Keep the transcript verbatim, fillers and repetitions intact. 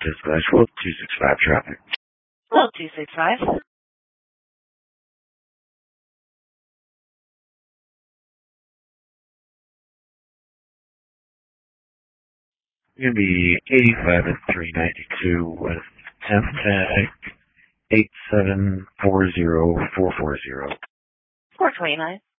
Dispatch, Float two six five traffic. Float two six five. Going to be eighty-five and three ninety-two with temp tag eight seven four zero four four zero. four twenty-nine.